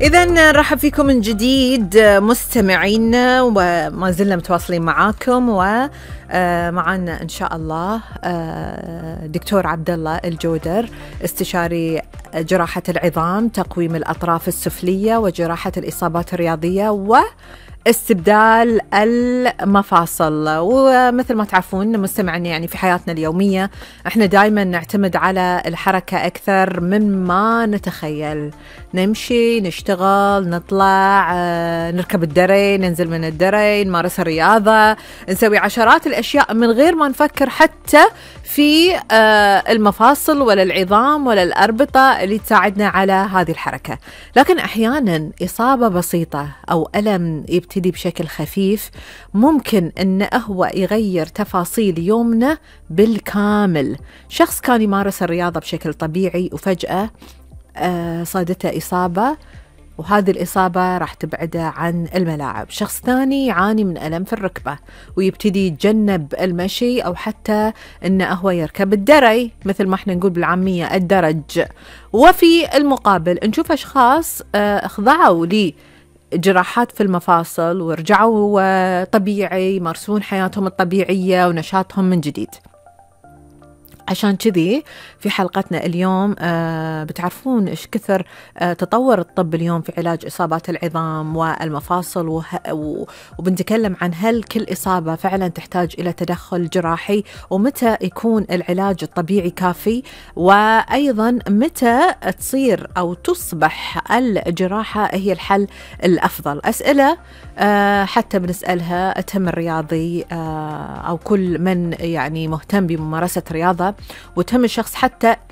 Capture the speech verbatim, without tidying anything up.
إذا نرحب فيكم من جديد مستمعينا، وما زلنا متواصلين معاكم، ومعنا إن شاء الله دكتور عبد الله الجودر، استشاري جراحة العظام، تقويم الأطراف السفلية وجراحة الإصابات الرياضية و استبدال المفاصل. ومثل ما تعرفون مستمعين، يعني في حياتنا اليومية احنا دائما نعتمد على الحركة أكثر مما نتخيل. نمشي، نشتغل، نطلع، نركب الدري، ننزل من الدري، نمارس الرياضة، نسوي عشرات الأشياء من غير ما نفكر حتى في المفاصل ولا العظام ولا الأربطة اللي تساعدنا على هذه الحركة. لكن أحيانا إصابة بسيطة أو ألم يبتدي بشكل خفيف ممكن أن هو يغير تفاصيل يومنا بالكامل. شخص كان يمارس الرياضة بشكل طبيعي وفجأة صادته إصابة، وهذه الإصابة راح تبعده عن الملاعب. شخص ثاني يعاني من ألم في الركبة ويبتدي يتجنب المشي أو حتى أنه هو يركب الدري، مثل ما احنا نقول بالعامية الدرج. وفي المقابل نشوف أشخاص اخضعوا لي جراحات في المفاصل ورجعوا طبيعي، يمارسون حياتهم الطبيعية ونشاطهم من جديد. عشان كذي في حلقتنا اليوم آه بتعرفون إيش كثر آه تطور الطب اليوم في علاج إصابات العظام والمفاصل، وه... وبنتكلم عن هل كل إصابة فعلا تحتاج إلى تدخل جراحي، ومتى يكون العلاج الطبيعي كافي، وأيضا متى تصير أو تصبح الجراحة هي الحل الأفضل. أسئلة آه حتى بنسألها تهم الرياضي آه أو كل من يعني مهتم بممارسة رياضة، وتهم الشخص حتى